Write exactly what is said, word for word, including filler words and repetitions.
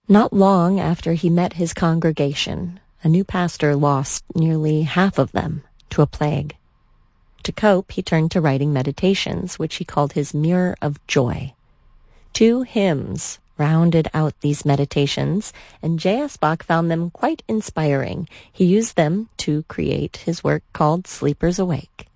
Not long after he met his congregation, a new pastor lost nearly half of them to a plague. To cope, he turned to writing meditations, which he called his Mirror of Joy. Two hymns rounded out these meditations, and J S. Bach found them quite inspiring. He used them to create his work called Sleepers Awake.